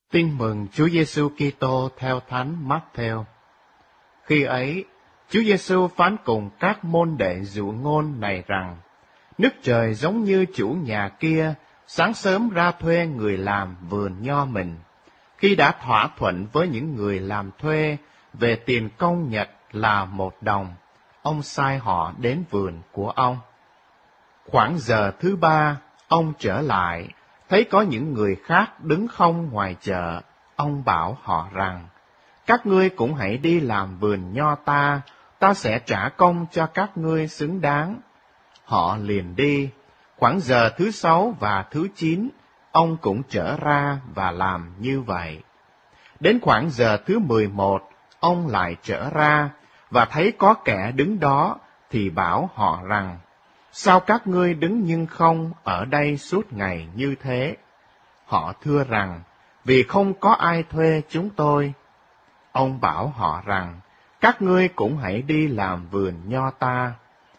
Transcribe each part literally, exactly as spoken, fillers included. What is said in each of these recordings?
Tin mừng Chúa Giêsu Kitô theo Thánh Mátthêu. Khi ấy, Chúa Giêsu phán cùng các môn đệ dụ ngôn này rằng: nước trời giống như chủ nhà kia sáng sớm ra thuê người làm vườn nho mình. Khi đã thỏa thuận với những người làm thuê về tiền công nhật là một đồng, ông sai họ đến vườn của ông. Khoảng giờ thứ ba, ông trở lại, thấy có những người khác đứng không ngoài chợ. Ông bảo họ rằng: các ngươi cũng hãy đi làm vườn nho ta, ta sẽ trả công cho các ngươi xứng đáng. Họ liền đi. Khoảng giờ thứ sáu và thứ chín, ông cũng trở ra và làm như vậy. Đến khoảng giờ thứ mười một, ông lại trở ra, và thấy có kẻ đứng đó, thì bảo họ rằng: sao các ngươi đứng nhưng không ở đây suốt ngày như thế? Họ thưa rằng: vì không có ai thuê chúng tôi. Ông bảo họ rằng: các ngươi cũng hãy đi làm vườn nho ta.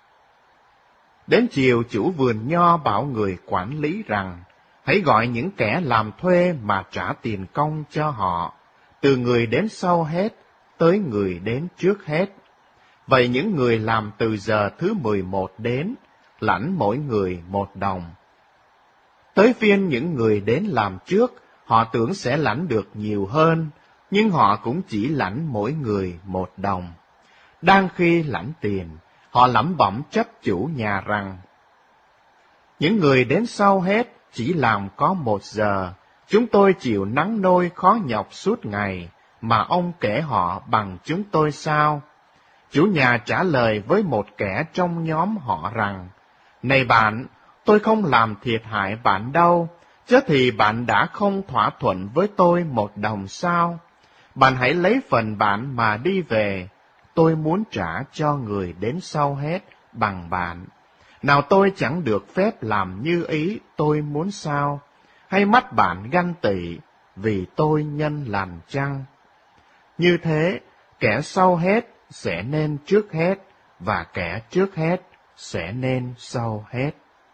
Đến chiều, chủ vườn nho bảo người quản lý rằng: hãy gọi những kẻ làm thuê mà trả tiền công cho họ, từ người đến sau hết tới người đến trước hết. Vậy những người làm từ giờ thứ mười một đến, lãnh mỗi người một đồng. Tới phiên những người đến làm trước, họ tưởng sẽ lãnh được nhiều hơn, nhưng họ cũng chỉ lãnh mỗi người một đồng. Đang khi lãnh tiền, họ lẩm bẩm trách chủ nhà rằng: những người đến sau hết chỉ làm có một giờ, chúng tôi chịu nắng nôi khó nhọc suốt ngày, mà ông kể họ bằng chúng tôi sao? Chủ nhà trả lời với một kẻ trong nhóm họ rằng: này bạn, tôi không làm thiệt hại bạn đâu, chớ thì bạn đã không thỏa thuận với tôi một đồng sao? Bạn hãy lấy phần bạn mà đi về, tôi muốn trả cho người đến sau hết bằng bạn. Nào tôi chẳng được phép làm như ý tôi muốn sao? Hay mắt bạn ganh tị vì tôi nhân lành chăng? Như thế, kẻ sau hết sẽ nên trước hết, và kẻ trước hết sẽ nên sau hết.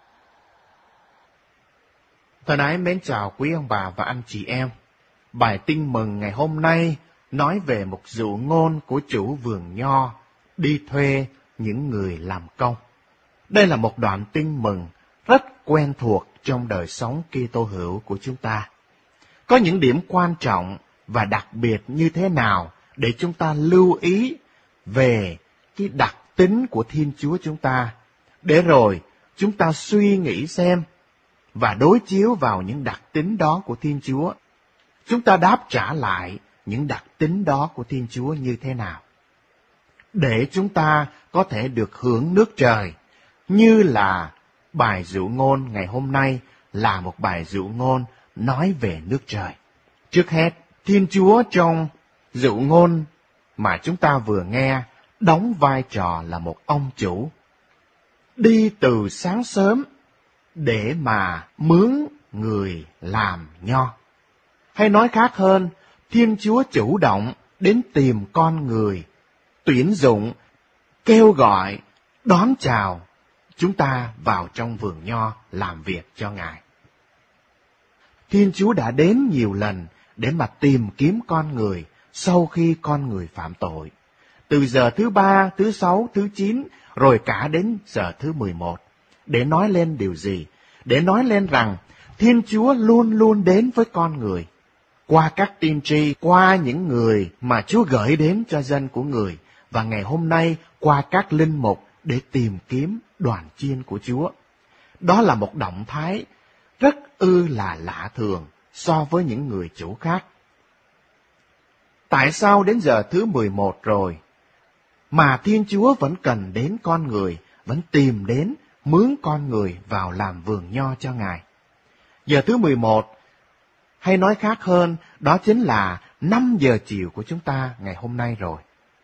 Thân ái mến chào quý ông bà và anh chị em. Bài tin mừng ngày hôm nay nói về một dụ ngôn của chủ vườn nho đi thuê những người làm công. Đây là một đoạn tin mừng rất quen thuộc trong đời sống Kitô hữu của chúng ta. Có những điểm quan trọng và đặc biệt như thế nào để chúng ta lưu ý về cái đặc tính của Thiên Chúa chúng ta, để rồi chúng ta suy nghĩ xem và đối chiếu vào những đặc tính đó của Thiên Chúa. Chúng ta đáp trả lại những đặc tính đó của Thiên Chúa như thế nào, để chúng ta có thể được hưởng nước trời, như là bài dụ ngôn ngày hôm nay là một bài dụ ngôn nói về nước trời. Trước hết, Thiên Chúa trong dụ ngôn mà chúng ta vừa nghe đóng vai trò là một ông chủ, đi từ sáng sớm để mà mướn người làm nho. Hay nói khác hơn, Thiên Chúa chủ động đến tìm con người, tuyển dụng, kêu gọi, đón chào chúng ta vào trong vườn nho làm việc cho Ngài. Thiên Chúa đã đến nhiều lần để mà tìm kiếm con người sau khi con người phạm tội. Từ giờ thứ ba, thứ sáu, thứ chín, rồi cả đến giờ thứ mười một. Để nói lên điều gì? Để nói lên rằng Thiên Chúa luôn luôn đến với con người, qua các tiên tri, qua những người mà Chúa gửi đến cho dân của người, và ngày hôm nay qua các linh mục để tìm kiếm đoàn chiên của Chúa. Đó là một động thái rất ư là lạ thường so với những người chủ khác. Tại sao đến giờ thứ mười một rồi mà Thiên Chúa vẫn cần đến con người, vẫn tìm đến mướn con người vào làm vườn nho cho Ngài? Giờ thứ mười một, hay nói khác hơn, đó chính là năm giờ chiều của chúng ta ngày hôm nay rồi.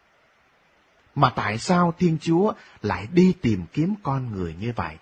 Mà tại sao Thiên Chúa lại đi tìm kiếm con người như vậy?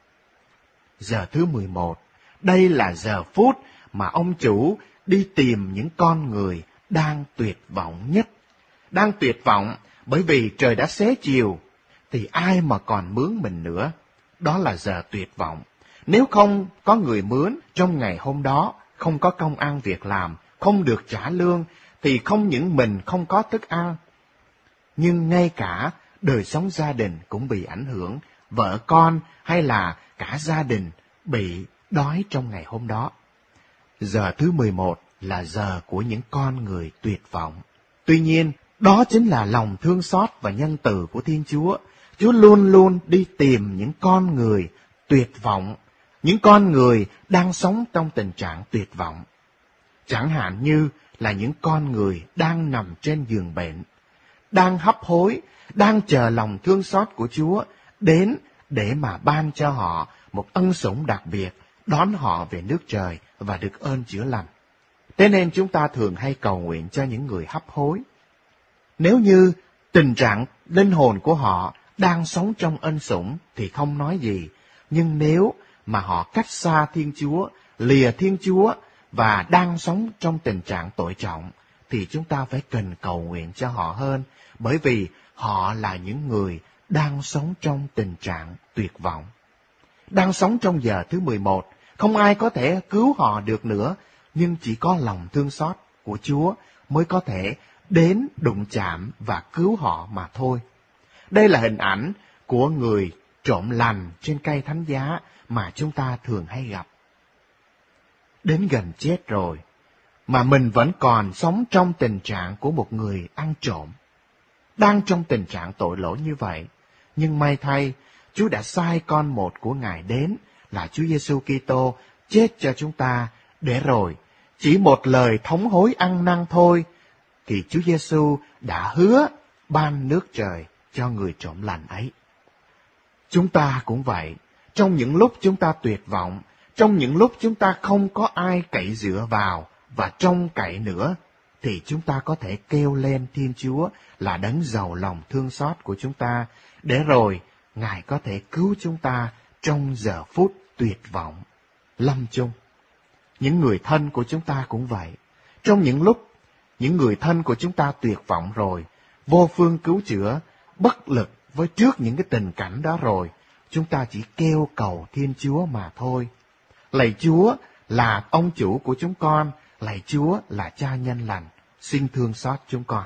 Giờ thứ mười một, đây là giờ phút mà ông chủ đi tìm những con người đang tuyệt vọng nhất. Đang tuyệt vọng bởi vì trời đã xế chiều, thì ai mà còn mướn mình nữa? Đó là giờ tuyệt vọng. Nếu không có người mướn trong ngày hôm đó, không có công ăn việc làm, không được trả lương, thì không những mình không có thức ăn, nhưng ngay cả đời sống gia đình cũng bị ảnh hưởng, vợ con hay là cả gia đình bị đói trong ngày hôm đó. Giờ thứ mười một là giờ của những con người tuyệt vọng. Tuy nhiên, đó chính là lòng thương xót và nhân từ của Thiên Chúa. Chúa luôn luôn đi tìm những con người tuyệt vọng, những con người đang sống trong tình trạng tuyệt vọng. Chẳng hạn như là những con người đang nằm trên giường bệnh, đang hấp hối, đang chờ lòng thương xót của Chúa đến để mà ban cho họ một ân sủng đặc biệt, đón họ về nước trời và được ơn chữa lành. Thế nên chúng ta thường hay cầu nguyện cho những người hấp hối. Nếu như tình trạng linh hồn của họ đang sống trong ân sủng thì không nói gì, nhưng nếu mà họ cách xa Thiên Chúa, lìa Thiên Chúa và đang sống trong tình trạng tội trọng, thì chúng ta phải cần cầu nguyện cho họ hơn, bởi vì họ là những người đang sống trong tình trạng tuyệt vọng. Đang sống trong giờ thứ mười một, không ai có thể cứu họ được nữa, nhưng chỉ có lòng thương xót của Chúa mới có thể đến đụng chạm và cứu họ mà thôi. Đây là hình ảnh của người trộm lành trên cây thánh giá mà chúng ta thường hay gặp. Đến gần chết rồi, mà mình vẫn còn sống trong tình trạng của một người ăn trộm, đang trong tình trạng tội lỗi như vậy. Nhưng may thay, Chúa đã sai con một của Ngài đến là Chúa Giêsu Kitô chết cho chúng ta, để rồi chỉ một lời thống hối ăn năn thôi thì Chúa Giêsu đã hứa ban nước trời cho người trộm lành ấy. Chúng ta cũng vậy, trong những lúc chúng ta tuyệt vọng, trong những lúc chúng ta không có ai cậy dựa vào và trông cậy nữa, thì chúng ta có thể kêu lên Thiên Chúa là đấng giàu lòng thương xót của chúng ta, để rồi Ngài có thể cứu chúng ta trong giờ phút tuyệt vọng, lâm chung. Những người thân của chúng ta cũng vậy. Trong những lúc những người thân của chúng ta tuyệt vọng rồi, vô phương cứu chữa, bất lực với trước những cái tình cảnh đó rồi, chúng ta chỉ kêu cầu Thiên Chúa mà thôi. Lạy Chúa là ông chủ của chúng con, lạy Chúa là Cha nhân lành, xin thương xót chúng con.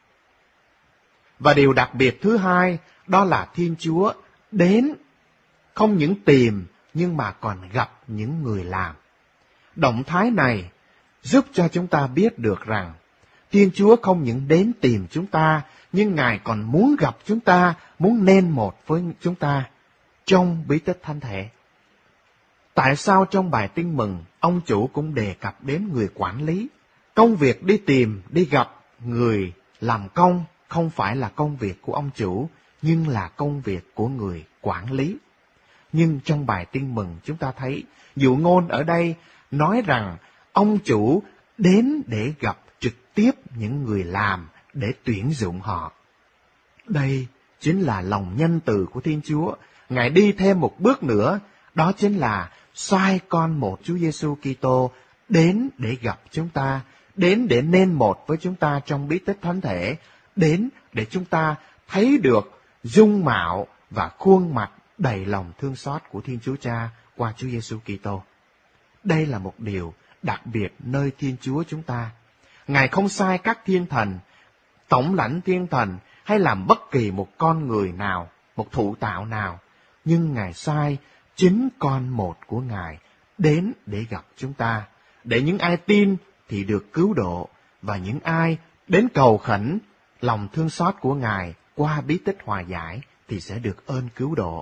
Và điều đặc biệt thứ hai, đó là Thiên Chúa đến không những tìm nhưng mà còn gặp những người làm. Động thái này giúp cho chúng ta biết được rằng Thiên Chúa không những đến tìm chúng ta, nhưng Ngài còn muốn gặp chúng ta, muốn nên một với chúng ta trong bí tích thánh thể. Tại sao trong bài tin mừng, ông chủ cũng đề cập đến người quản lý? Công việc đi tìm, đi gặp người làm công không phải là công việc của ông chủ, nhưng là công việc của người quản lý. Nhưng trong bài tin mừng chúng ta thấy, dụ ngôn ở đây nói rằng ông chủ đến để gặp trực tiếp những người làm, để tuyển dụng họ. Đây chính là lòng nhân từ của Thiên Chúa. Ngài đi thêm một bước nữa, đó chính là sai con một Chúa Giêsu Kitô đến để gặp chúng ta, đến để nên một với chúng ta trong bí tích thánh thể, đến để chúng ta thấy được dung mạo và khuôn mặt đầy lòng thương xót của Thiên Chúa Cha qua Chúa Giêsu Kitô. Đây là một điều đặc biệt nơi Thiên Chúa chúng ta. Ngài không sai các thiên thần, tổng lãnh thiên thần hay làm bất kỳ một con người nào, một thụ tạo nào, nhưng Ngài sai chính con một của Ngài đến để gặp chúng ta, để những ai tin thì được cứu độ, và những ai đến cầu khẩn lòng thương xót của Ngài qua bí tích hòa giải thì sẽ được ơn cứu độ.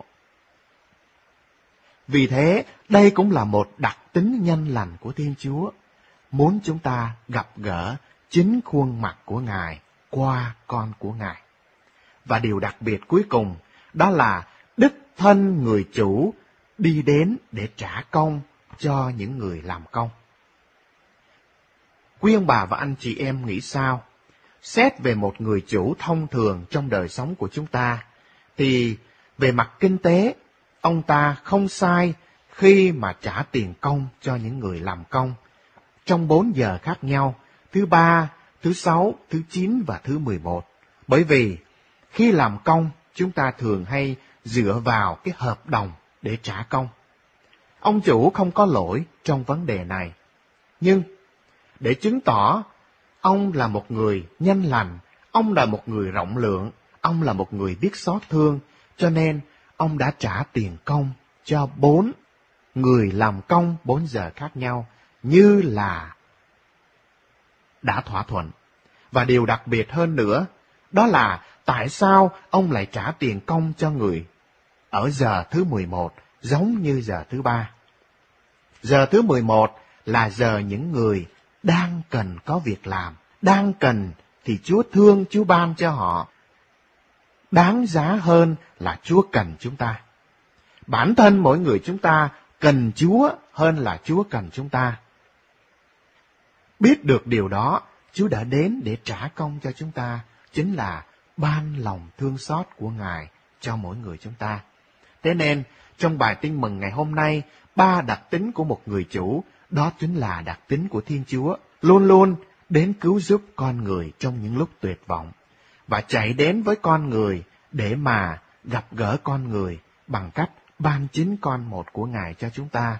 Vì thế, đây cũng là một đặc tính nhân lành của Thiên Chúa, muốn chúng ta gặp gỡ chính khuôn mặt của Ngài qua con của Ngài. Và điều đặc biệt cuối cùng, đó là đích thân người chủ đi đến để trả công cho những người làm công. Quý ông bà và anh chị em nghĩ sao? Xét về một người chủ thông thường trong đời sống của chúng ta, thì về mặt kinh tế, ông ta không sai khi mà trả tiền công cho những người làm công trong bốn giờ khác nhau, thứ ba, thứ sáu, thứ chín và thứ mười một. Bởi vì khi làm công, chúng ta thường hay dựa vào cái hợp đồng để trả công. Ông chủ không có lỗi trong vấn đề này. Nhưng để chứng tỏ ông là một người nhân lành, ông là một người rộng lượng, ông là một người biết xót thương, cho nên ông đã trả tiền công cho bốn người làm công bốn giờ khác nhau như là đã thỏa thuận. Và điều đặc biệt hơn nữa, đó là tại sao ông lại trả tiền công cho người ở giờ thứ mười một giống như giờ thứ ba. Giờ thứ mười một là giờ những người đang cần có việc làm, đang cần thì Chúa thương, Chúa ban cho họ. Đáng giá hơn là Chúa cần chúng ta. Bản thân mỗi người chúng ta cần Chúa hơn là Chúa cần chúng ta. Biết được điều đó, Chúa đã đến để trả công cho chúng ta, chính là ban lòng thương xót của Ngài cho mỗi người chúng ta. Thế nên, trong bài tin mừng ngày hôm nay, ba đặc tính của một người chủ, đó chính là đặc tính của Thiên Chúa, luôn luôn đến cứu giúp con người trong những lúc tuyệt vọng, và chạy đến với con người để mà gặp gỡ con người bằng cách ban chính con một của Ngài cho chúng ta.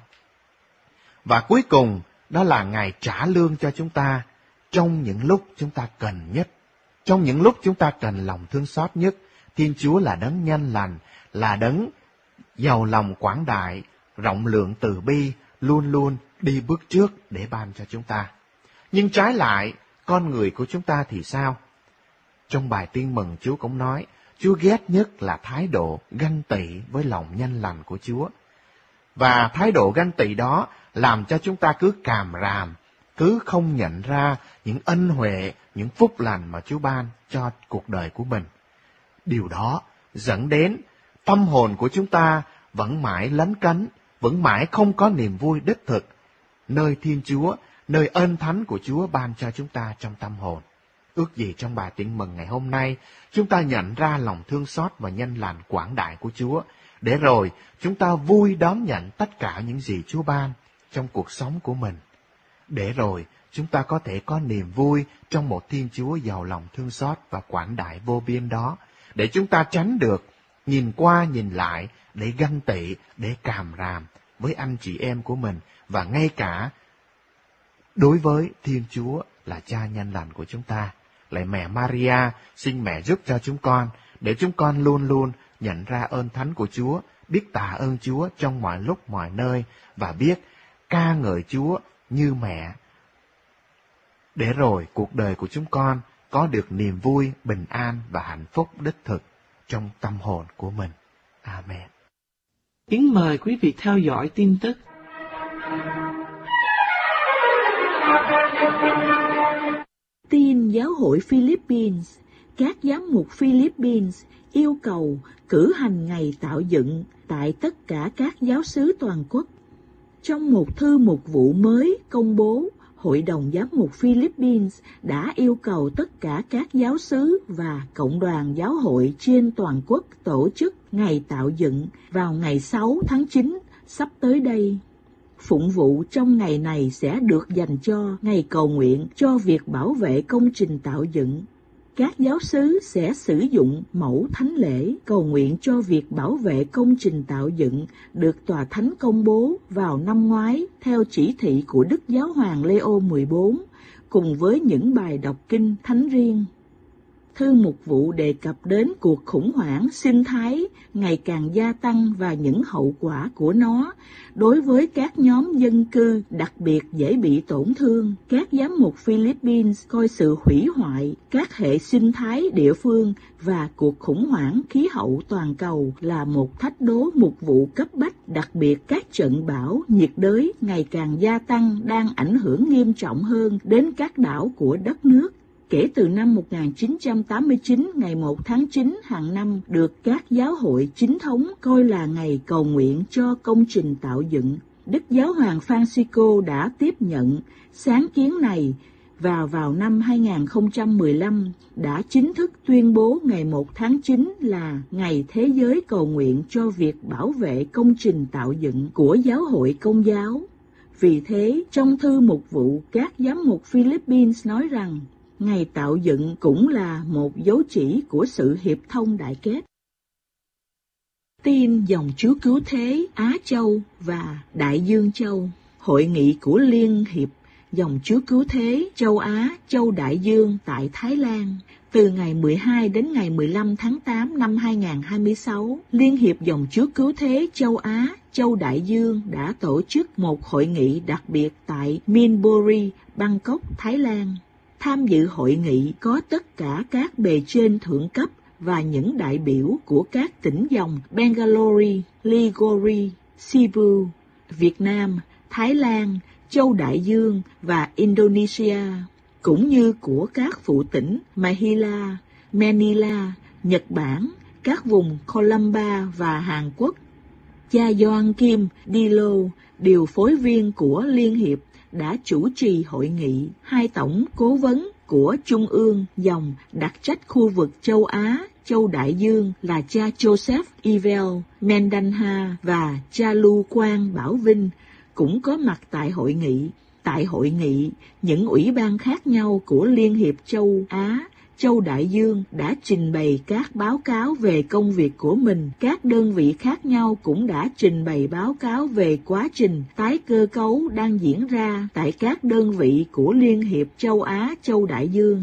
Và cuối cùng, đó là Ngài trả lương cho chúng ta trong những lúc chúng ta cần nhất. Trong những lúc chúng ta cần lòng thương xót nhất, Thiên Chúa là đấng nhân lành, là đấng giàu lòng quảng đại, rộng lượng từ bi, luôn luôn đi bước trước để ban cho chúng ta. Nhưng trái lại, con người của chúng ta thì sao? Trong bài tin mừng Chúa cũng nói, Chúa ghét nhất là thái độ ganh tị với lòng nhân lành của Chúa. Và thái độ ganh tị đó làm cho chúng ta cứ càm ràm, cứ không nhận ra những ân huệ, những phúc lành mà Chúa ban cho cuộc đời của mình. Điều đó dẫn đến tâm hồn của chúng ta vẫn mãi lấn cấn, vẫn mãi không có niềm vui đích thực, nơi Thiên Chúa, nơi ơn thánh của Chúa ban cho chúng ta trong tâm hồn. Ước gì trong bài tin mừng ngày hôm nay, chúng ta nhận ra lòng thương xót và nhân lành quảng đại của Chúa, để rồi chúng ta vui đón nhận tất cả những gì Chúa ban trong cuộc sống của mình. Để rồi chúng ta có thể có niềm vui trong một Thiên Chúa giàu lòng thương xót và quảng đại vô biên đó, để chúng ta tránh được nhìn qua nhìn lại để ganh tị, để càm ràm với anh chị em của mình, và ngay cả đối với Thiên Chúa là Cha nhân lành của chúng ta. Lạy mẹ Maria, xin mẹ giúp cho chúng con, để chúng con luôn luôn nhận ra ơn thánh của Chúa, biết tạ ơn Chúa trong mọi lúc mọi nơi, và biết ca ngợi Chúa như mẹ. Để rồi cuộc đời của chúng con có được niềm vui, bình an và hạnh phúc đích thực trong tâm hồn của mình. Amen. Kính mời quý vị theo dõi tin tức. Tin giáo hội Philippines, các giám mục Philippines yêu cầu cử hành ngày tạo dựng tại tất cả các giáo xứ toàn quốc. Trong một thư mục vụ mới công bố, Hội đồng Giám mục Philippines đã yêu cầu tất cả các giáo xứ và cộng đoàn giáo hội trên toàn quốc tổ chức ngày tạo dựng vào ngày sáu tháng chín sắp tới đây. Phụng vụ trong ngày này sẽ được dành cho ngày cầu nguyện cho việc bảo vệ công trình tạo dựng. Các giáo xứ sẽ sử dụng mẫu thánh lễ cầu nguyện cho việc bảo vệ công trình tạo dựng được Tòa Thánh công bố vào năm ngoái theo chỉ thị của Đức Giáo hoàng Leo mười bốn, cùng với những bài đọc kinh thánh riêng. Thư mục vụ đề cập đến cuộc khủng hoảng sinh thái ngày càng gia tăng và những hậu quả của nó đối với các nhóm dân cư đặc biệt dễ bị tổn thương. Các giám mục Philippines coi sự hủy hoại các hệ sinh thái địa phương và cuộc khủng hoảng khí hậu toàn cầu là một thách đố mục vụ cấp bách, đặc biệt các trận bão nhiệt đới ngày càng gia tăng đang ảnh hưởng nghiêm trọng hơn đến các đảo của đất nước. Kể từ năm một nghìn chín trăm tám mươi chín, ngày một tháng chín hàng năm được các giáo hội chính thống coi là ngày cầu nguyện cho công trình tạo dựng. Đức Giáo hoàng Francisco đã tiếp nhận sáng kiến này và vào năm hai nghìn không trăm mười lăm đã chính thức tuyên bố ngày một tháng chín là Ngày Thế giới cầu nguyện cho việc bảo vệ công trình tạo dựng của giáo hội Công giáo. Vì thế, trong thư mục vụ, các giám mục Philippines nói rằng ngày tạo dựng cũng là một dấu chỉ của sự hiệp thông đại kết. Tin dòng Chúa Cứu Thế Á Châu và Đại Dương Châu. Hội nghị của Liên hiệp dòng Chúa Cứu Thế châu Á, châu Đại Dương tại Thái Lan. Từ ngày mười hai đến ngày mười lăm tháng tám năm hai nghìn không trăm hai mươi sáu, Liên hiệp dòng Chúa Cứu Thế châu Á, châu Đại Dương đã tổ chức một hội nghị đặc biệt tại Minburi, Bangkok, Thái Lan. Tham dự hội nghị có tất cả các bề trên thượng cấp và những đại biểu của các tỉnh dòng Bangalore, Liguri, Cebu, Việt Nam, Thái Lan, châu Đại Dương và Indonesia, cũng như của các phụ tỉnh Mahila, Manila, Nhật Bản, các vùng Colombo và Hàn Quốc. Cha Doan Kim Dilo, điều phối viên của Liên hiệp, đã chủ trì hội nghị. Hai tổng cố vấn của Trung ương dòng đặc trách khu vực châu Á, châu Đại Dương là cha Joseph Evel Mendanha và cha Lưu Quang Bảo Vinh cũng có mặt tại hội nghị. Tại hội nghị, những ủy ban khác nhau của Liên hiệp châu Á, châu Đại Dương đã trình bày các báo cáo về công việc của mình. Các đơn vị khác nhau cũng đã trình bày báo cáo về quá trình tái cơ cấu đang diễn ra tại các đơn vị của Liên hiệp châu Á, châu Đại Dương.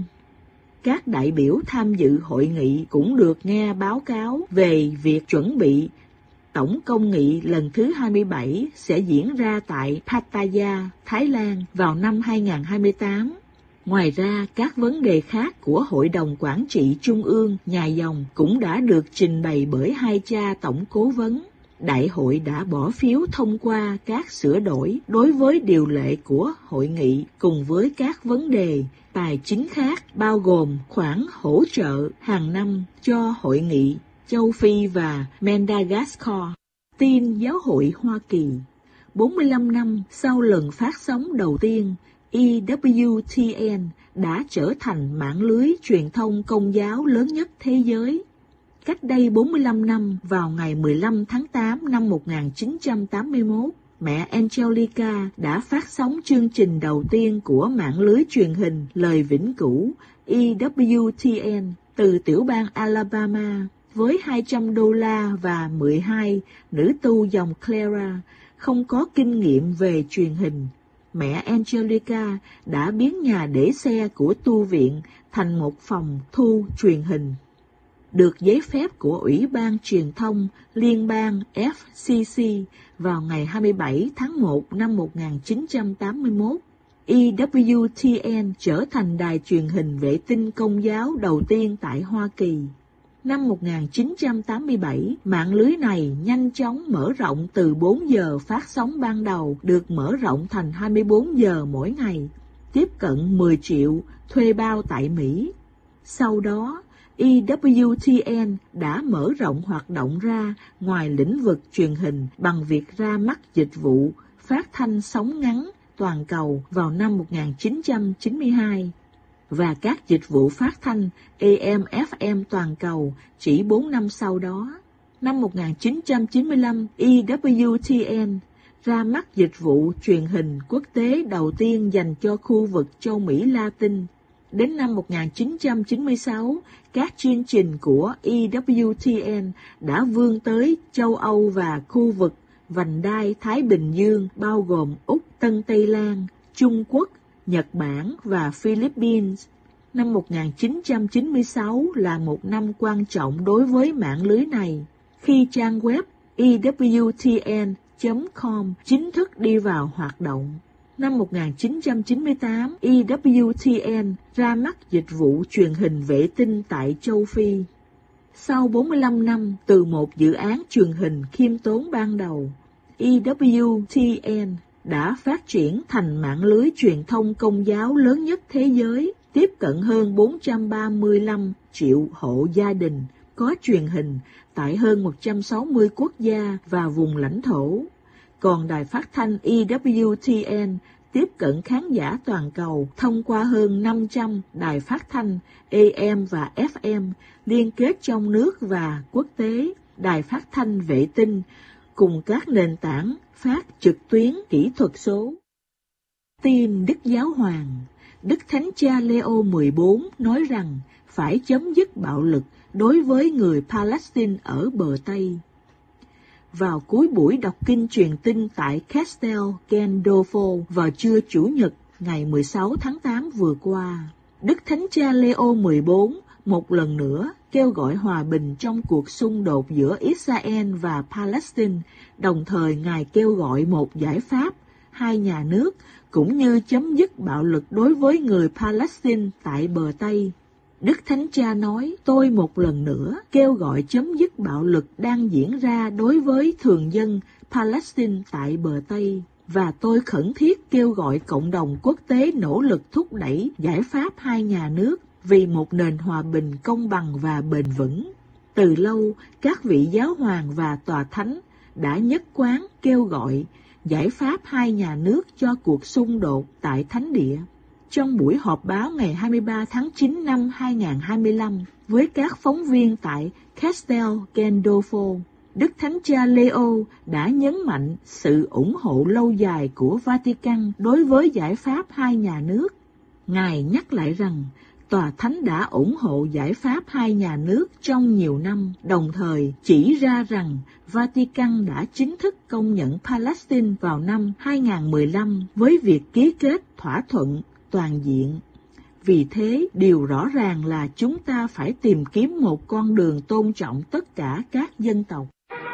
Các đại biểu tham dự hội nghị cũng được nghe báo cáo về việc chuẩn bị Tổng Công nghị lần thứ hai mươi bảy sẽ diễn ra tại Pattaya, Thái Lan vào năm hai nghìn không trăm hai mươi tám. Ngoài ra, các vấn đề khác của Hội đồng Quản trị Trung ương nhà dòng cũng đã được trình bày bởi hai cha tổng cố vấn. Đại hội đã bỏ phiếu thông qua các sửa đổi đối với điều lệ của hội nghị cùng với các vấn đề tài chính khác, bao gồm khoản hỗ trợ hàng năm cho hội nghị châu Phi và Madagascar. Tin Giáo hội Hoa Kỳ. bốn mươi lăm năm sau lần phát sóng đầu tiên, E W T N đã trở thành mạng lưới truyền thông công giáo lớn nhất thế giới. Cách đây bốn mươi lăm năm, vào ngày mười lăm tháng tám năm một nghìn chín trăm tám mươi mốt, mẹ Angelica đã phát sóng chương trình đầu tiên của mạng lưới truyền hình Lời Vĩnh Cửu E W T N từ tiểu bang Alabama. Với hai trăm đô la và mười hai nữ tu dòng Clara không có kinh nghiệm về truyền hình, mẹ Angelica đã biến nhà để xe của tu viện thành một phòng thu truyền hình. Được giấy phép của Ủy ban Truyền thông Liên bang F C C vào ngày hai mươi bảy tháng một năm một nghìn chín trăm tám mươi mốt, E W T N trở thành đài truyền hình vệ tinh công giáo đầu tiên tại Hoa Kỳ. Năm một nghìn chín trăm tám mươi bảy, mạng lưới này nhanh chóng mở rộng từ bốn giờ phát sóng ban đầu được mở rộng thành hai mươi bốn giờ mỗi ngày, tiếp cận mười triệu thuê bao tại Mỹ. Sau đó, E W T N đã mở rộng hoạt động ra ngoài lĩnh vực truyền hình bằng việc ra mắt dịch vụ phát thanh sóng ngắn toàn cầu vào năm một nghìn chín trăm chín mươi hai. Và các dịch vụ phát thanh A M F M toàn cầu chỉ bốn năm sau đó. Năm một nghìn chín trăm chín mươi lăm, E W T N ra mắt dịch vụ truyền hình quốc tế đầu tiên dành cho khu vực châu Mỹ Latin. Đến năm một nghìn chín trăm chín mươi sáu, các chương trình của E W T N đã vươn tới châu Âu và khu vực vành đai Thái Bình Dương bao gồm Úc, Tân Tây Lan, Trung Quốc, Nhật Bản và Philippines. Năm một nghìn chín trăm chín mươi sáu là một năm quan trọng đối với mạng lưới này, khi trang web E W T N chấm com chính thức đi vào hoạt động. Năm một nghìn chín trăm chín mươi tám, E W T N ra mắt dịch vụ truyền hình vệ tinh tại châu Phi. Sau bốn mươi lăm năm từ một dự án truyền hình khiêm tốn ban đầu, E W T N đã phát triển thành mạng lưới truyền thông công giáo lớn nhất thế giới, tiếp cận hơn bốn trăm ba mươi lăm triệu hộ gia đình, có truyền hình tại hơn một trăm sáu mươi quốc gia và vùng lãnh thổ. Còn đài phát thanh E W T N tiếp cận khán giả toàn cầu thông qua hơn năm trăm đài phát thanh A M và F M liên kết trong nước và quốc tế, đài phát thanh vệ tinh, cùng các nền tảng phát trực tuyến kỹ thuật số. Tin Đức Giáo Hoàng. Đức Thánh Cha Leo mười bốn nói rằng phải chấm dứt bạo lực đối với người Palestine ở bờ Tây. Vào cuối buổi đọc kinh truyền tin tại Castel Gandolfo vào trưa Chủ nhật, ngày mười sáu tháng tám vừa qua, Đức Thánh Cha Leo mười bốn một lần nữa kêu gọi hòa bình trong cuộc xung đột giữa Israel và Palestine, đồng thời Ngài kêu gọi một giải pháp, hai nhà nước, cũng như chấm dứt bạo lực đối với người Palestine tại bờ Tây. Đức Thánh Cha nói, tôi một lần nữa kêu gọi chấm dứt bạo lực đang diễn ra đối với thường dân Palestine tại bờ Tây, và tôi khẩn thiết kêu gọi cộng đồng quốc tế nỗ lực thúc đẩy giải pháp hai nhà nước vì một nền hòa bình công bằng và bền vững. Từ lâu, các vị giáo hoàng và tòa thánh đã nhất quán kêu gọi giải pháp hai nhà nước cho cuộc xung đột tại Thánh Địa. Trong buổi họp báo ngày hai mươi ba tháng chín năm hai nghìn không trăm hai mươi lăm với các phóng viên tại Castel Gandolfo, Đức Thánh Cha Leo đã nhấn mạnh sự ủng hộ lâu dài của Vatican đối với giải pháp hai nhà nước. Ngài nhắc lại rằng Tòa Thánh đã ủng hộ giải pháp hai nhà nước trong nhiều năm, đồng thời chỉ ra rằng Vatican đã chính thức công nhận Palestine vào năm hai nghìn không trăm mười lăm với việc ký kết thỏa thuận toàn diện. Vì thế, điều rõ ràng là chúng ta phải tìm kiếm một con đường tôn trọng tất cả các dân tộc.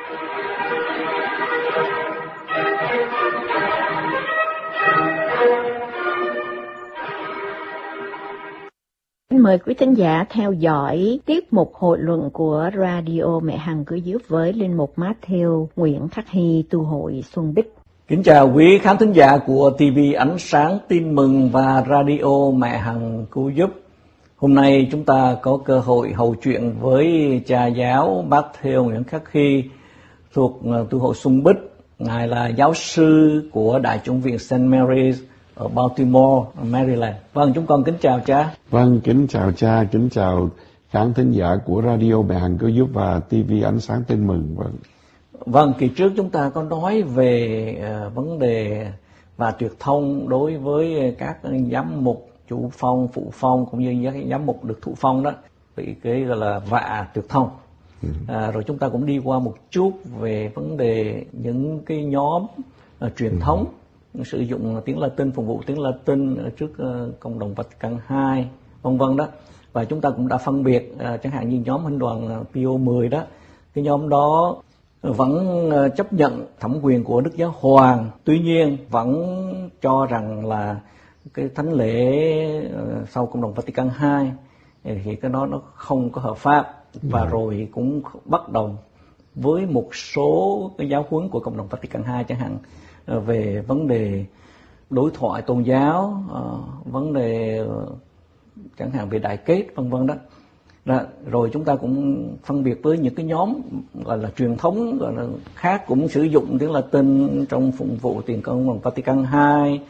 Mời quý thính giả theo dõi tiết mục hội luận của Radio Mẹ Hằng Cứu Giúp với Linh mục Matthew Nguyễn Khắc Hy, tu hội Xuân Bích. Kính chào quý khán thính giả của ti vi Ánh Sáng Tin Mừng và Radio Mẹ Hằng Cứu Giúp. Hôm nay chúng ta có cơ hội hầu chuyện với cha giáo Matthew Nguyễn Khắc Hy thuộc tu hội Xuân Bích. Ngài là giáo sư của Đại chủng viện Saint Mary's ở Baltimore, Maryland. Vâng, chúng con kính chào cha. Vâng, kính chào cha, kính chào khán thính giả của Radio Mẹ Hằng Cứu Giúp và ti vi Ánh Sáng Tin Mừng. Vâng, vâng kỳ trước chúng ta có nói về uh, vấn đề và tuyệt thông đối với các giám mục, chủ phong, phụ phong cũng như các giám mục được thụ phong đó, bị cái gọi là vạ tuyệt thông. Ừ. À, rồi chúng ta cũng đi qua một chút về vấn đề những cái nhóm uh, truyền ừ. thống sử dụng tiếng Latin, phục vụ tiếng Latin ở trước uh, cộng đồng Vatican hai, vân vân đó. Và chúng ta cũng đã phân biệt uh, chẳng hạn như nhóm Huynh đoàn Pio mười đó, cái nhóm đó vẫn uh, chấp nhận thẩm quyền của Đức Giáo Hoàng, tuy nhiên vẫn cho rằng là cái thánh lễ uh, sau cộng đồng Vatican hai thì cái đó nó không có hợp pháp. Và yeah. rồi cũng bắt đầu với một số cái giáo huấn của cộng đồng Vatican hai, chẳng hạn về vấn đề đối thoại tôn giáo, uh, vấn đề uh, chẳng hạn về đại kết, vân vân đó. đó. Rồi chúng ta cũng phân biệt với những cái nhóm gọi là truyền thống gọi là khác, cũng sử dụng tiếng Latin trong phục vụ tiền công bằng Vatican hai.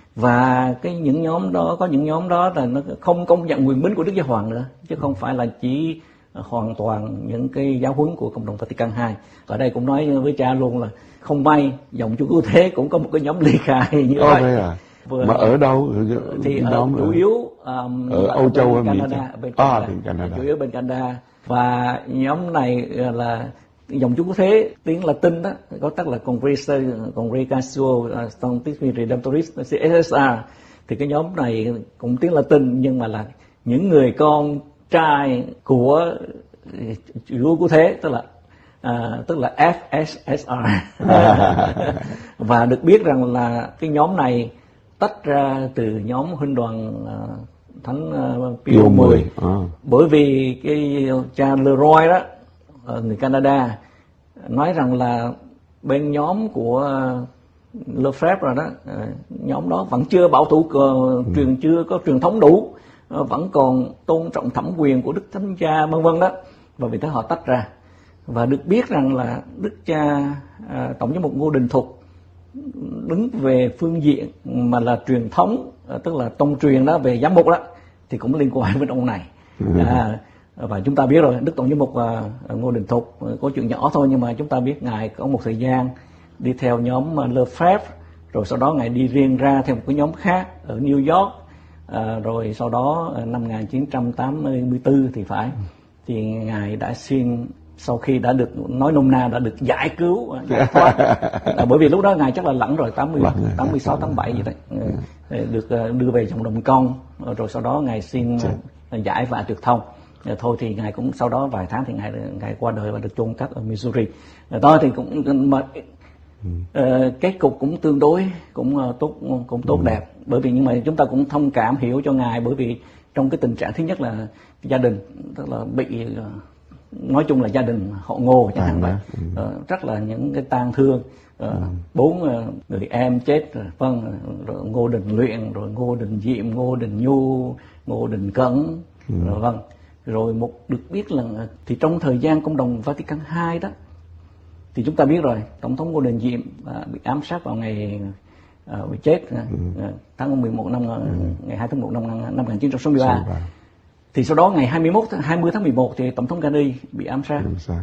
Và cái những nhóm đó, có những nhóm đó là nó không công nhận quyền bính của Đức Giáo Hoàng nữa, chứ không phải là chỉ hoàn toàn những cái giáo huấn của cộng đồng Vatican hai. Ở đây cũng nói với cha luôn là không may dòng Chúa Cứu Thế cũng có một cái nhóm ly khai như vậy. À. Vừa mà ở đâu? Thì ở chủ yếu um, ở Âu Châu hay Canada, bên Canada, à, Canada. Chủ yếu bên Canada. Và nhóm này là dòng Chúa Cứu Thế tiếng Latin đó, có tắt là Congregatio Sanctis Redemptoris C S S R. Thì cái nhóm này cũng tiếng Latin nhưng mà là những người con trai của Chúa Cứu Thế, tức là À, tức là F S S R. Và được biết rằng là cái nhóm này tách ra từ nhóm Huynh đoàn uh, Thánh uh, Pio mười. À. Bởi vì cái cha Leroy đó, người Canada, nói rằng là bên nhóm của uh, Lefebvre rồi đó, uh, nhóm đó vẫn chưa bảo thủ, uh, ừ. truyền chưa có truyền thống đủ, uh, vẫn còn tôn trọng thẩm quyền của Đức Thánh Cha, vân vân đó. Và vì thế họ tách ra. Và được biết rằng là Đức Cha à, Tổng giám mục Ngô Đình Thục đứng về phương diện mà là truyền thống, à, tức là tông truyền đó, về giám mục đó, thì cũng liên quan với ông này. À, và chúng ta biết rồi, Đức Tổng giám mục à, Ngô Đình Thục có chuyện nhỏ thôi, nhưng mà chúng ta biết ngài có một thời gian đi theo nhóm Lefebvre, rồi sau đó ngài đi riêng ra theo một cái nhóm khác ở New York, à, rồi sau đó năm một nghìn chín trăm tám mươi tư thì phải, thì ngài đã xin sau khi đã được nói nôm na đã được giải cứu, giải thoát. Bởi vì lúc đó ngài chắc là lẫn rồi, tám mươi, tám mươi sáu, tám mươi bảy gì đấy, được đưa về trong đồng công, rồi sau đó ngài xin giải và tuyệt thông. Thôi thì ngài cũng sau đó vài tháng thì ngài ngài qua đời và được chôn cất ở Missouri. Đó thì cũng mà, uh, kết cục cũng tương đối cũng uh, tốt cũng tốt ừ. đẹp. Bởi vì nhưng mà chúng ta cũng thông cảm hiểu cho ngài, bởi vì trong cái tình trạng thứ nhất là gia đình tức là bị uh, nói chung là gia đình họ Ngô chẳng hạn vậy, ừ. uh, rất là những cái tang thương. Uh, ừ. Bốn uh, người em chết rồi, vâng, rồi Ngô Đình Luyện, rồi Ngô Đình Diệm, Ngô Đình Nhu, Ngô Đình Cẩn, ừ. rồi vâng. Rồi một được biết là thì trong thời gian công đồng Vatican hai đó thì chúng ta biết rồi, tổng thống Ngô Đình Diệm uh, bị ám sát vào ngày uh, bị chết uh, ừ. tháng mười một năm uh, ừ. ngày hai tháng một năm năm một nghìn chín trăm sáu mươi ba. Thì sau đó ngày hai mươi mốt hai mươi tháng mười một thì tổng thống Kennedy bị ám sát. Ừ.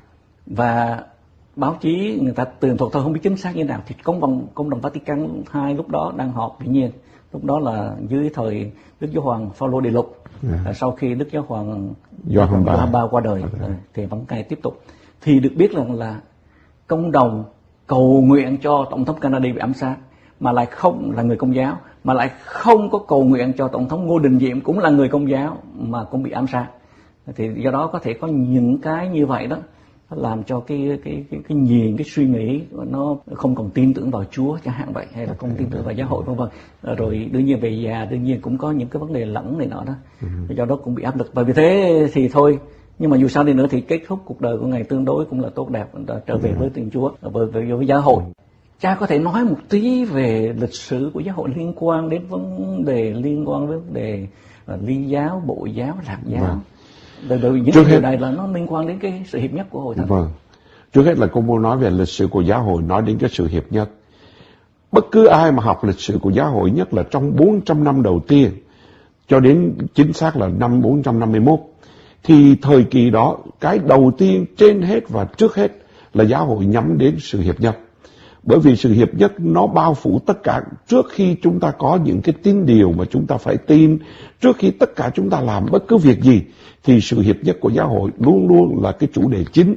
Và báo chí người ta tường thuật thôi, không biết chính xác như thế nào. Thì công đồng công đồng Vatican hai lúc đó đang họp, dĩ nhiên lúc đó là dưới thời Đức Giáo Hoàng Phaolô Đệ Lục. Yeah. Sau khi Đức Giáo Hoàng Gioan Ba qua đời, okay. thì vẫn cai tiếp tục. Thì được biết rằng là, là công đồng cầu nguyện cho tổng thống Kennedy bị ám sát, mà lại không là người Công giáo, mà lại không có cầu nguyện cho tổng thống Ngô Đình Diệm cũng là người Công giáo mà cũng bị ám sát. Thì do đó có thể có những cái như vậy đó làm cho cái cái cái cái nhìn, cái suy nghĩ nó không còn tin tưởng vào Chúa chẳng hạn vậy, hay là không tin tưởng vào giáo hội vân vân. Rồi đương nhiên về già đương nhiên cũng có những cái vấn đề lẫn này nọ đó, do đó cũng bị áp lực. Và vì thế thì thôi, nhưng mà dù sao đi nữa thì kết thúc cuộc đời của ngài tương đối cũng là tốt đẹp, trở về với Thiên Chúa, với, với, với giáo hội. Cha có thể nói một tí về lịch sử của giáo hội liên quan đến vấn đề liên quan đến vấn đề uh, Ly giáo, Bộ giáo, Lạc giáo. Vâng. Bởi vì những điều này là nó liên quan đến cái sự hiệp nhất của hội thánh. Vâng. Trước hết là cô muốn nói về lịch sử của giáo hội, nói đến cái sự hiệp nhất. Bất cứ ai mà học lịch sử của giáo hội, nhất là trong bốn trăm năm đầu tiên cho đến chính xác là năm bốn trăm năm mươi mốt, thì thời kỳ đó cái đầu tiên trên hết và trước hết là giáo hội nhắm đến sự hiệp nhất. Bởi vì sự hiệp nhất nó bao phủ tất cả. Trước khi chúng ta có những cái tín điều mà chúng ta phải tin, trước khi tất cả chúng ta làm bất cứ việc gì, thì sự hiệp nhất của giáo hội luôn luôn là cái chủ đề chính.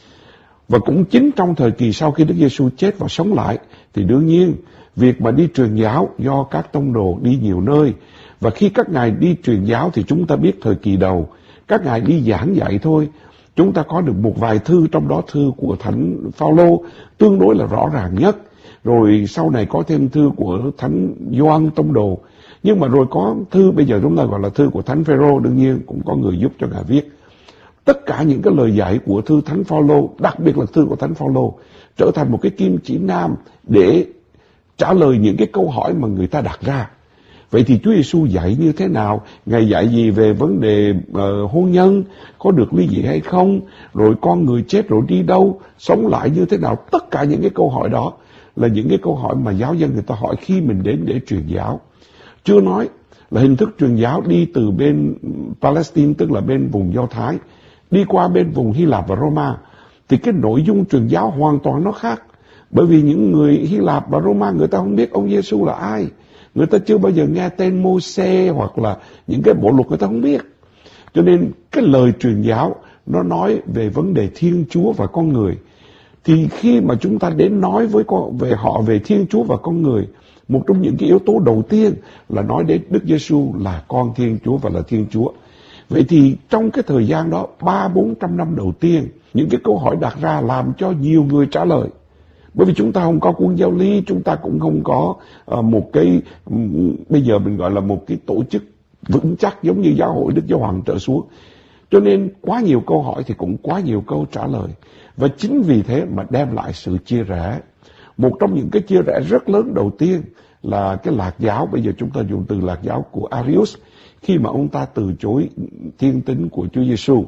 Và cũng chính trong thời kỳ sau khi Đức Giêsu chết và sống lại, thì đương nhiên việc mà đi truyền giáo do các tông đồ đi nhiều nơi. Và khi các ngài đi truyền giáo thì chúng ta biết thời kỳ đầu các ngài đi giảng dạy thôi. Chúng ta có được một vài thư, trong đó thư của Thánh Phaolô tương đối là rõ ràng nhất. Rồi sau này có thêm thư của Thánh Gioan Tông Đồ. Nhưng mà rồi có thư bây giờ chúng ta gọi là thư của Thánh Phêrô, đương nhiên cũng có người giúp cho ngài viết. Tất cả những cái lời dạy của thư Thánh Phaolô, đặc biệt là thư của Thánh Phaolô, trở thành một cái kim chỉ nam để trả lời những cái câu hỏi mà người ta đặt ra. Vậy thì Chúa Giêsu dạy như thế nào? Ngài dạy gì về vấn đề uh, hôn nhân, có được ly dị hay không? Rồi con người chết rồi đi đâu? Sống lại như thế nào? Tất cả những cái câu hỏi đó là những cái câu hỏi mà giáo dân người ta hỏi khi mình đến để truyền giáo. Chưa nói là hình thức truyền giáo đi từ bên Palestine, tức là bên vùng Do Thái, đi qua bên vùng Hy Lạp và Roma, thì cái nội dung truyền giáo hoàn toàn nó khác. Bởi vì những người Hy Lạp và Roma người ta không biết ông Giêsu là ai. Người ta chưa bao giờ nghe tên Mô-sê hoặc là những cái bộ luật người ta không biết. Cho nên cái lời truyền giáo nó nói về vấn đề Thiên Chúa và con người. Thì khi mà chúng ta đến nói với con, về họ về Thiên Chúa và con người, một trong những cái yếu tố đầu tiên là nói đến Đức Giêsu là con Thiên Chúa và là Thiên Chúa. Vậy thì trong cái thời gian đó, ba bốn trăm năm đầu tiên, những cái câu hỏi đặt ra làm cho nhiều người trả lời. Bởi vì chúng ta không có cuốn giáo lý, chúng ta cũng không có uh, một cái, um, bây giờ mình gọi là một cái tổ chức vững chắc giống như giáo hội Đức Giáo Hoàng trở xuống. Cho nên quá nhiều câu hỏi thì cũng quá nhiều câu trả lời. Và chính vì thế mà đem lại sự chia rẽ. Một trong những cái chia rẽ rất lớn đầu tiên là cái lạc giáo, bây giờ chúng ta dùng từ lạc giáo của Arius, khi mà ông ta từ chối thiên tính của Chúa Giêsu.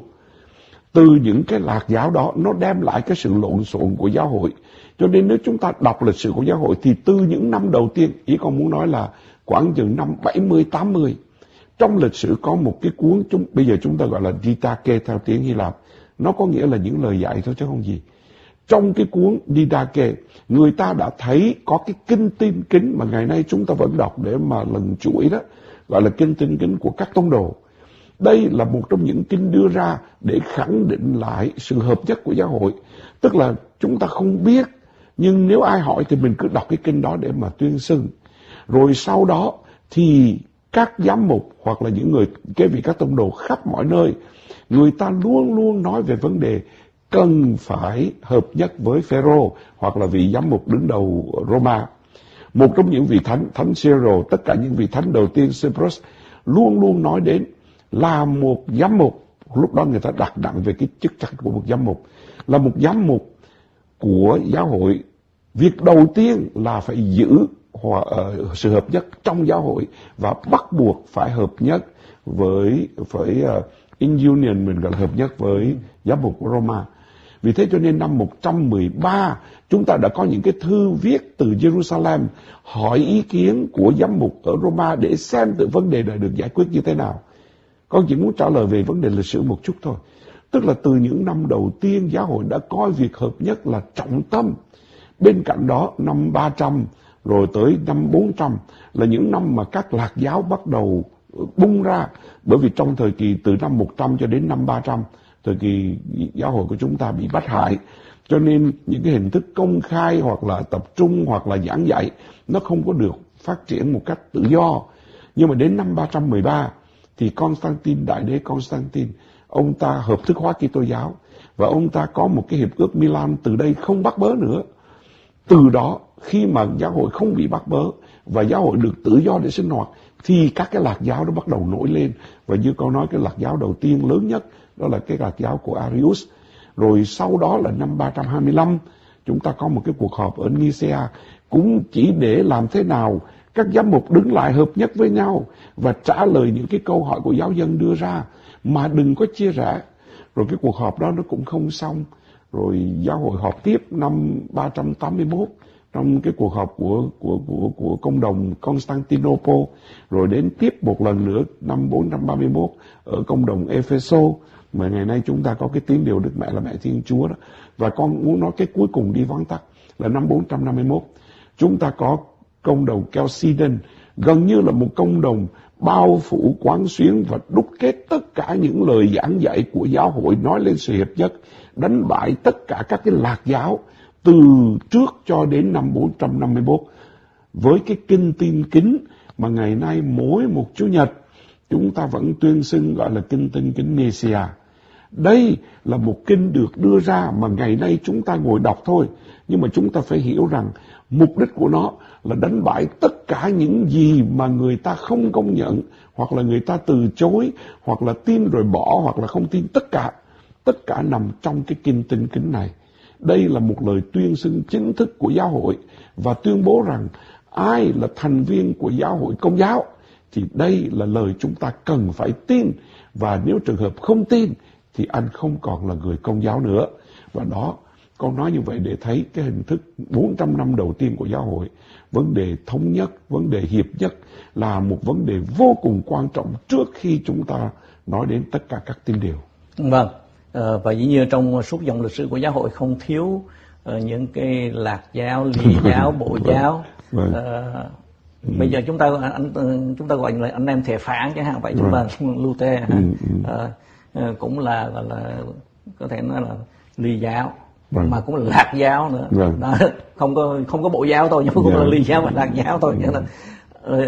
Từ những cái lạc giáo đó nó đem lại cái sự lộn xộn của giáo hội. Cho nên nếu chúng ta đọc lịch sử của giáo hội thì từ những năm đầu tiên, ý con muốn nói là khoảng chừng năm bảy mươi tám mươi, trong lịch sử có một cái cuốn, chúng bây giờ chúng ta gọi là Didache theo tiếng Hy Lạp. Nó có nghĩa là những lời dạy thôi chứ không gì. Trong cái cuốn Didache, người ta đã thấy có cái kinh tin kính mà ngày nay chúng ta vẫn đọc để mà lần chuỗi đó, gọi là kinh tin kính của các tông đồ. Đây là một trong những kinh đưa ra để khẳng định lại sự hợp nhất của giáo hội. Tức là chúng ta không biết, nhưng nếu ai hỏi thì mình cứ đọc cái kinh đó để mà tuyên xưng. Rồi sau đó thì các giám mục hoặc là những người kế vị các tông đồ khắp mọi nơi, người ta luôn luôn nói về vấn đề cần phải hợp nhất với Phêrô hoặc là vị giám mục đứng đầu Roma. Một trong những vị thánh, thánh Cyril, tất cả những vị thánh đầu tiên, Cyprus, luôn luôn nói đến là một giám mục. Lúc đó người ta đặt nặng về cái chức trách của một giám mục. Là một giám mục của giáo hội, việc đầu tiên là phải giữ hòa, uh, sự hợp nhất trong giáo hội và bắt buộc phải hợp nhất với phải uh, in union, mình gọi là hợp nhất với giám mục của Roma. Vì thế cho nên năm một trăm mười ba chúng ta đã có những cái thư viết từ Jerusalem hỏi ý kiến của giám mục ở Roma để xem tự vấn đề này được giải quyết như thế nào. Con chỉ muốn trả lời về vấn đề lịch sử một chút thôi. Tức là từ những năm đầu tiên giáo hội đã coi việc hợp nhất là trọng tâm. Bên cạnh đó năm ba trăm rồi tới năm bốn trăm là những năm mà các lạc giáo bắt đầu bung ra. Bởi vì trong thời kỳ từ năm một trăm cho đến năm ba trăm, thời kỳ giáo hội của chúng ta bị bắt hại, cho nên những cái hình thức công khai hoặc là tập trung hoặc là giảng dạy nó không có được phát triển một cách tự do. Nhưng mà đến năm ba trăm mười ba thì Constantine, đại đế Constantine, ông ta hợp thức hóa Kitô giáo và ông ta có một cái hiệp ước Milan, từ đây không bắt bớ nữa. Từ đó khi mà giáo hội không bị bắt bớ và giáo hội được tự do để sinh hoạt thì các cái lạc giáo đó bắt đầu nổi lên. Và như con nói, cái lạc giáo đầu tiên lớn nhất đó là cái lạc giáo của Arius. Rồi sau đó là năm ba trăm hai mươi lăm chúng ta có một cái cuộc họp ở Nicea, cũng chỉ để làm thế nào các giám mục đứng lại hợp nhất với nhau và trả lời những cái câu hỏi của giáo dân đưa ra mà đừng có chia rẽ. Rồi cái cuộc họp đó nó cũng không xong. Rồi giáo hội họp tiếp năm ba trăm tám mươi mốt trong cái cuộc họp của của của của công đồng Constantinople, rồi đến tiếp một lần nữa năm bốn trăm ba mươi mốt ở công đồng Epheso, mà ngày nay chúng ta có cái tín điều Đức Mẹ là Mẹ Thiên Chúa đó. Và con muốn nói cái cuối cùng đi vắn tắt là năm bốn trăm năm mươi mốt chúng ta có công đồng Chalcedon, gần như là một công đồng bao phủ quán xuyến và đúc kết tất cả những lời giảng dạy của giáo hội nói lên sự hiệp nhất, đánh bại tất cả các cái lạc giáo từ trước cho đến năm bốn trăm năm mươi mốt với cái kinh tin kính mà ngày nay mỗi một Chủ nhật chúng ta vẫn tuyên xưng gọi là kinh tin kính Nicaea. Đây là một kinh được đưa ra mà ngày nay chúng ta ngồi đọc thôi, nhưng mà chúng ta phải hiểu rằng mục đích của nó là đánh bại tất cả những gì mà người ta không công nhận, hoặc là người ta từ chối, hoặc là tin rồi bỏ, hoặc là không tin. Tất cả, tất cả nằm trong cái kinh tin kính này. Đây là một lời tuyên xưng chính thức của giáo hội và tuyên bố rằng ai là thành viên của giáo hội Công giáo thì đây là lời chúng ta cần phải tin, và nếu trường hợp không tin thì anh không còn là người Công giáo nữa. Và đó, con nói như vậy để thấy cái hình thức bốn trăm năm đầu tiên của giáo hội, vấn đề thống nhất, vấn đề hiệp nhất là một vấn đề vô cùng quan trọng trước khi chúng ta nói đến tất cả các tín điều. Vâng, à, và dĩ nhiên trong suốt dòng lịch sử của giáo hội không thiếu uh, những cái lạc giáo, ly giáo, bộ giáo. Vâng. Uh, Ừ. Bây giờ chúng ta anh, chúng ta gọi là anh em thể phản chẳng hạn vậy, chúng ta Luther ừ, ừ. À, cũng là, là là có thể nói là ly giáo, vâng. mà cũng là lạc giáo nữa, vâng. Đó, không có không có bộ giáo thôi, nhưng mà cũng dạ. là ly giáo và lạc giáo thôi. Ừ. Là,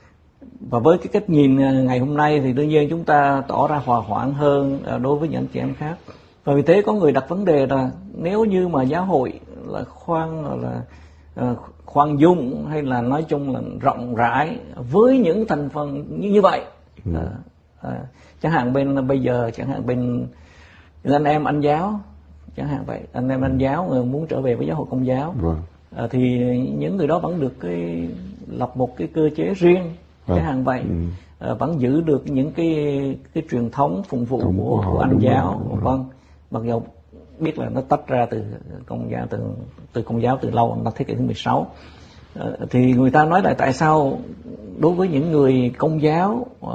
và với cái cách nhìn ngày hôm nay thì đương nhiên chúng ta tỏ ra hòa hoãn hơn đối với những anh chị em khác. Và vì thế có người đặt vấn đề là nếu như mà giáo hội là khoan là uh, khoan dung hay là nói chung là rộng rãi với những thành phần như như vậy, ừ. à, à, chẳng hạn bên bây giờ chẳng hạn bên anh em Anh giáo chẳng hạn vậy, anh em Anh giáo người muốn trở về với giáo hội Công giáo, vâng. à, thì những người đó vẫn được cái lập một cái cơ chế riêng, vâng. chẳng hạn vậy, ừ. à, vẫn giữ được những cái cái truyền thống phụng vụ của, của, của Anh giáo, rồi, vâng, mặc dù biết là nó tách ra từ Công giáo từ từ Công giáo từ lâu, năm thế kỷ thứ mười sáu. À, thì người ta nói lại tại sao đối với những người Công giáo à,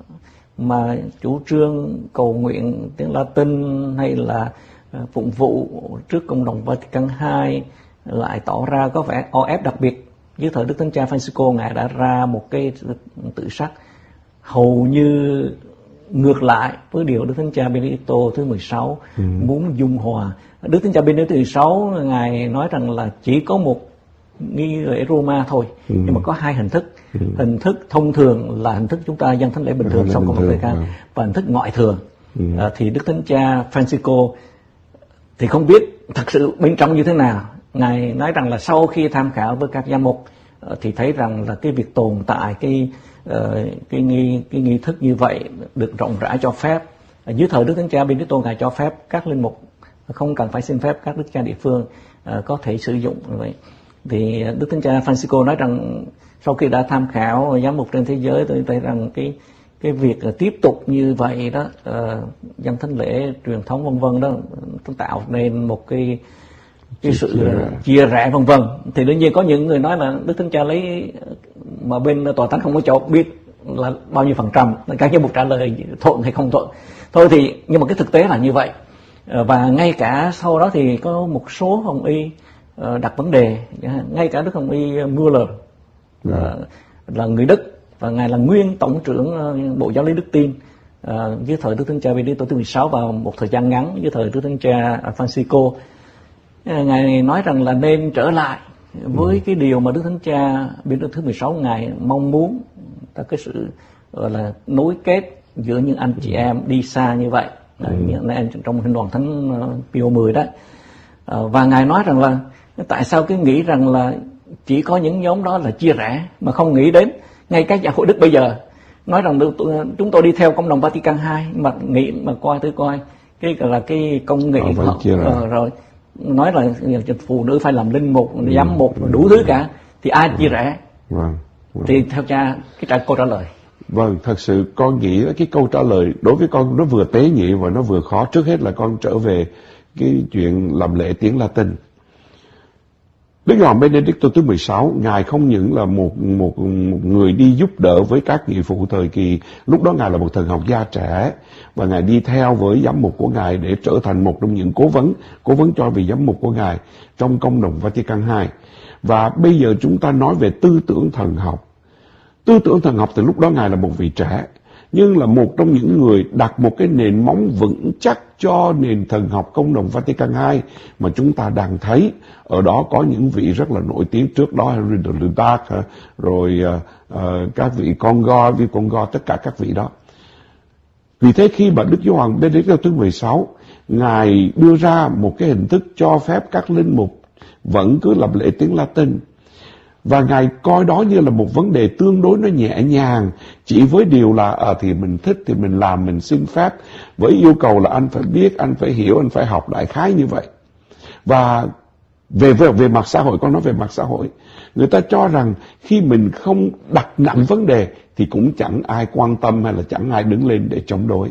mà chủ trương cầu nguyện tiếng Latin hay là à, phụng vụ trước Cộng đồng Vatican hai lại tỏ ra có vẻ o ép, đặc biệt dưới thời Đức Thánh Cha Francisco, ngài đã ra một cái tự sắc hầu như ngược lại với điều Đức Thánh Cha Benedicto thứ mười sáu ừ. muốn dung hòa. Đức Thánh Cha Benedicto thứ mười sáu ngài nói rằng là chỉ có một nghi lễ Roma thôi, ừ. nhưng mà có hai hình thức. Ừ. Hình thức thông thường là hình thức chúng ta dâng thánh lễ bình thường sau cùng thời gian, và hình thức ngoại thường. Ừ. À, thì Đức Thánh Cha Francisco thì không biết thật sự bên trong như thế nào. Ngài nói rằng là sau khi tham khảo với các giám mục thì thấy rằng là cái việc tồn tại cái uh, cái nghi cái nghi thức như vậy được rộng rãi cho phép. À, dưới thời Đức Thánh Cha Benedicto ngài cho phép các linh mục không cần phải xin phép các đức cha địa phương uh, có thể sử dụng như vậy. Thì Đức Thánh Cha Francisco nói rằng sau khi đã tham khảo giám mục trên thế giới, tôi thấy rằng cái cái việc tiếp tục như vậy đó, uh, dâng thánh lễ truyền thống vân vân đó, nó tạo nên một cái cái sự uh, chia rẽ vân vân. Thì đương nhiên có những người nói là Đức Thánh Cha lấy mà bên tòa thánh không có cho biết là bao nhiêu phần trăm, các giám mục trả lời thuận hay không thuận thôi. Thì nhưng mà cái thực tế là như vậy. Uh, và ngay cả sau đó thì có một số hồng y uh, đặt vấn đề, ngay cả Đức Hồng y Müller uh, là người Đức, và ngài là nguyên tổng trưởng uh, Bộ Giáo lý Đức Tin uh, dưới thời Đức Thánh Cha Benedicto thứ mười sáu vào một thời gian ngắn dưới thời Đức Thánh Cha Francisco. Uh, ngài nói rằng là nên trở lại với ừ. cái điều mà Đức Thánh Cha Benedicto thứ mười sáu ngài mong muốn, là cái sự gọi là nối kết giữa những anh chị em đi xa như vậy, ừ. những anh trong Hình đoàn Thánh Pio mười đó. Uh, và ngài nói rằng là tại sao cứ nghĩ rằng là chỉ có những nhóm đó là chia rẽ mà không nghĩ đến ngay các giáo hội Đức bây giờ nói rằng chúng tôi đi theo Công đồng Vatican hai, mà nghĩ mà coi tới coi cái là cái công nghệ họ, uh, rồi nói là phụ nữ phải làm linh mục, ừ, giám mục, ừ, đủ thứ cả, thì ai chia rẽ? Vâng, vâng. Thì theo cha cái trả câu trả lời. Vâng, thật sự con nghĩ cái câu trả lời đối với con nó vừa tế nhị và nó vừa khó. Trước hết là con trở về cái chuyện làm lễ tiếng Latin. Đức Gioan Benedicto thứ mười sáu, ngài không những là một, một một người đi giúp đỡ với các nghị phụ thời kỳ, lúc đó ngài là một thần học gia trẻ, và ngài đi theo với giám mục của ngài để trở thành một trong những cố vấn, cố vấn cho vị giám mục của ngài trong Công đồng Vatican hai. Và bây giờ chúng ta nói về tư tưởng thần học. Tư tưởng thần học từ lúc đó ngài là một vị trẻ, nhưng là một trong những người đặt một cái nền móng vững chắc cho nền thần học Công đồng Vatican hai mà chúng ta đang thấy. Ở đó có những vị rất là nổi tiếng trước đó, Henry de Lubac, rồi uh, uh, các vị Congo, vị Congo, tất cả các vị đó. Vì thế khi mà Đức Gioan Benedicto thứ mười sáu, ngài đưa ra một cái hình thức cho phép các linh mục vẫn cứ làm lễ tiếng Latin, và ngài coi đó như là một vấn đề tương đối nó nhẹ nhàng, chỉ với điều là à, thì mình thích thì mình làm, mình xin phép, với yêu cầu là anh phải biết, anh phải hiểu, anh phải học, đại khái như vậy. Và về, về, về mặt xã hội, con nói về mặt xã hội, người ta cho rằng khi mình không đặt nặng vấn đề thì cũng chẳng ai quan tâm hay là chẳng ai đứng lên để chống đối.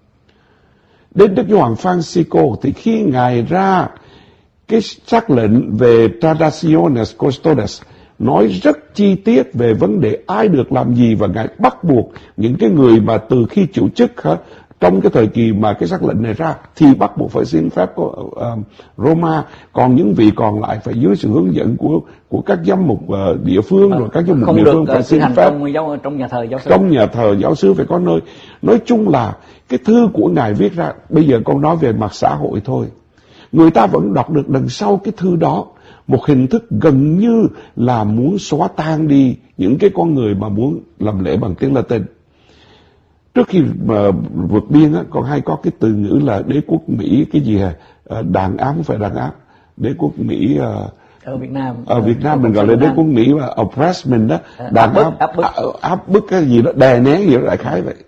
Đến Đức Gioan Francisco thì khi ngài ra cái sắc lệnh về Traditiones Custodes, nói rất chi tiết về vấn đề ai được làm gì, và ngài bắt buộc những cái người mà từ khi chịu chức hả, trong cái thời kỳ mà cái sắc lệnh này ra thì bắt buộc phải xin phép của uh, Roma, còn những vị còn lại phải dưới sự hướng dẫn của của các giám mục uh, địa phương, à, rồi các giám mục địa phương phải xin phép trong, giáo, trong nhà thờ giáo sư. Trong nhà thờ giáo sư phải có nơi. Nói chung là cái thư của ngài viết ra, bây giờ con nói về mặt xã hội thôi, người ta vẫn đọc được đằng sau cái thư đó một hình thức gần như là muốn xóa tan đi những cái con người mà muốn làm lễ bằng tiếng Latin. Trước khi mà vượt biên á, còn hay có cái từ ngữ là đế quốc Mỹ cái gì à, đàn áp, không phải đàn áp, đế quốc Mỹ à, ở Việt Nam ở Việt Nam ở mình gọi là đế quốc Mỹ và oppress mình đó, đàn áp, áp, bức. áp bức cái gì đó, đè nén gì đó, đại khái vậy.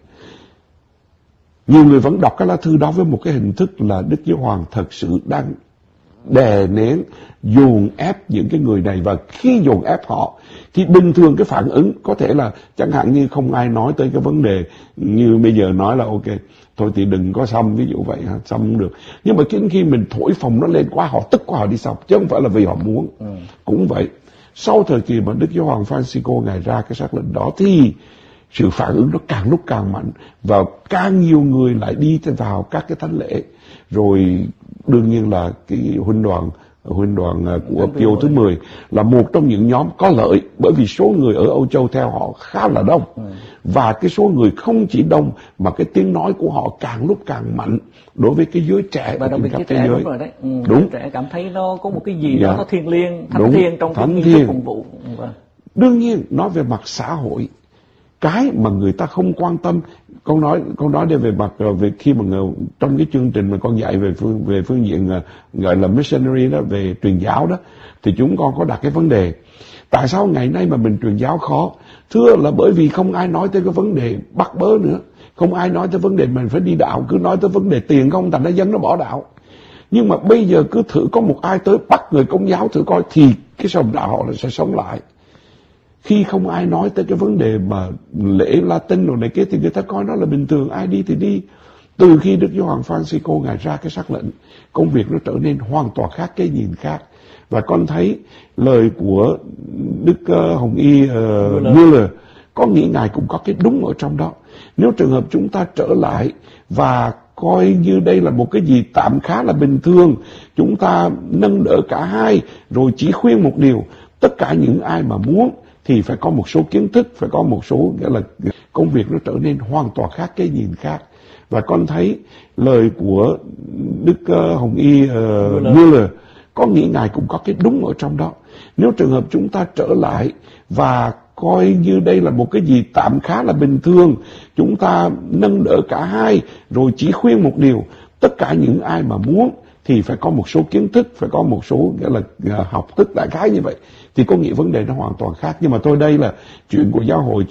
Nhiều người vẫn đọc cái lá thư đó với một cái hình thức là Đức Giáo Hoàng thật sự đang đè nén, dồn ép những cái người này, và khi dồn ép họ thì bình thường cái phản ứng có thể là chẳng hạn như không ai nói tới cái vấn đề như bây giờ nói là ok thôi thì đừng có xăm, ví dụ vậy, xăm không được. Nhưng mà khi mình thổi phồng nó lên quá, họ tức quá họ đi xăm, chứ không phải là vì họ muốn. ừ. Cũng vậy, sau thời kỳ mà Đức Giáo Hoàng Francisco ngài ra cái sắc lệnh đó thì sự phản ứng nó càng lúc càng mạnh, và càng nhiều người lại đi vào các cái thánh lễ. Rồi đương nhiên là cái huynh đoàn huynh đoàn uh, của Pio thứ mười là một trong những nhóm có lợi, bởi vì số người ở Âu Châu theo họ khá là đông. Ừ. Và cái số người không chỉ đông mà cái tiếng nói của họ càng lúc càng mạnh đối với cái giới trẻ và trên khắp thế trẻ, giới. Đúng rồi đấy. Ừ, đúng. Trẻ cảm thấy nó có một cái gì dạ. đó nó thiêng liêng, thánh đúng. thiêng trong thánh cái nghi thức phụng vụ. Vâng. Đương nhiên nói về mặt xã hội, cái mà người ta không quan tâm, con nói con nói đây về mặt về khi mà người, trong cái chương trình mà con dạy về phương về phương diện gọi là missionary đó, về truyền giáo đó, thì chúng con có đặt cái vấn đề tại sao ngày nay mà mình truyền giáo khó. Thưa là bởi vì không ai nói tới cái vấn đề bắt bớ nữa, không ai nói tới vấn đề mình phải đi đạo, cứ nói tới vấn đề tiền không, thành ra dân nó bỏ đạo. Nhưng mà bây giờ cứ thử có một ai tới bắt người Công giáo thử coi thì cái sòng đạo họ sẽ sống lại. Khi không ai nói tới cái vấn đề mà lễ Latin rồi này kia thì người ta coi nó là bình thường, ai đi thì đi. Từ khi Đức Gioan Francisco ngài ra cái sắc lệnh, công việc nó trở nên hoàn toàn khác, cái nhìn khác. Và con thấy lời của Đức uh, Hồng Y uh, Müller có nghĩa ngài cũng có cái đúng ở trong đó. Nếu trường hợp chúng ta trở lại và coi như đây là một cái gì tạm khá là bình thường, chúng ta nâng đỡ cả hai, rồi chỉ khuyên một điều, tất cả những ai mà muốn thì phải có một số kiến thức, phải có một số nghĩa là công việc nó trở nên hoàn toàn khác, cái nhìn khác. Và con thấy lời của Đức uh, Hồng Y uh, Müller có nghĩa ngài cũng có cái đúng ở trong đó. Nếu trường hợp chúng ta trở lại và coi như đây là một cái gì tạm khá là bình thường, chúng ta nâng đỡ cả hai, rồi chỉ khuyên một điều, tất cả những ai mà muốn thì phải có một số kiến thức, phải có một số nghĩa là học thức đại khái như vậy, thì có nghĩa vấn đề nó hoàn toàn khác. Nhưng mà thôi đây là chuyện của giáo hội.